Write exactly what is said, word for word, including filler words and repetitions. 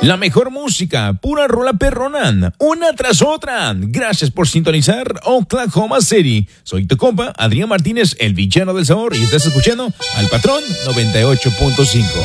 La mejor música, pura rola perrona, una tras otra. Gracias por sintonizar Oklahoma City. Soy tu compa, Adrián Martínez, el villano del sabor, y estás escuchando al Patrón noventa y ocho punto cinco.